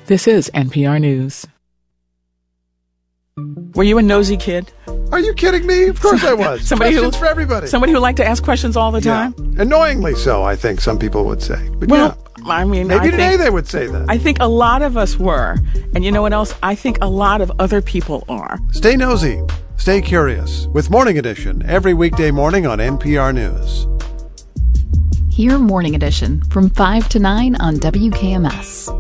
This is NPR News. Were you a nosy kid? Are you kidding me? Of course I was. Questions for everybody. Somebody who liked to ask questions all the time? Yeah. Annoyingly so, I think some people would say. But well, yeah. I mean, maybe today they would say that. I think a lot of us were. And you know what else? I think a lot of other people are. Stay nosy. Stay curious with Morning Edition every weekday morning on NPR News. Hear Morning Edition from 5 to 9 on WKMS.